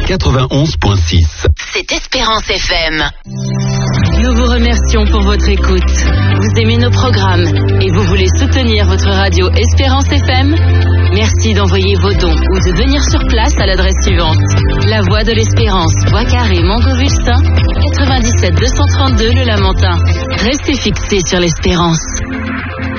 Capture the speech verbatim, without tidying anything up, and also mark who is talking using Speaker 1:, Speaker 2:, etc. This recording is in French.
Speaker 1: quatre-vingt-onze virgule six.
Speaker 2: C'est Espérance F M.
Speaker 3: Nous vous remercions pour votre écoute. Vous aimez nos programmes et vous voulez soutenir votre radio Espérance F M? Merci d'envoyer vos dons ou de venir sur place à l'adresse suivante. La Voie de l'Espérance, Bois Carré, Montgovulsin, quatre-vingt-dix-sept deux cent trente-deux Le Lamentin. Restez fixés sur l'Espérance.